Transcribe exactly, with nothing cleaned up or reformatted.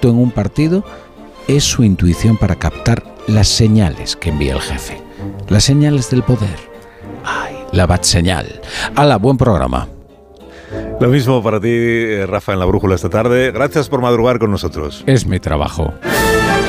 experto en un partido es su intuición para captar las señales que envía el jefe. Las señales del poder. ¡Ay, la bat señal! ¡Hala, buen programa! Lo mismo para ti, Rafa, en La Brújula esta tarde. Gracias por madrugar con nosotros. Es mi trabajo.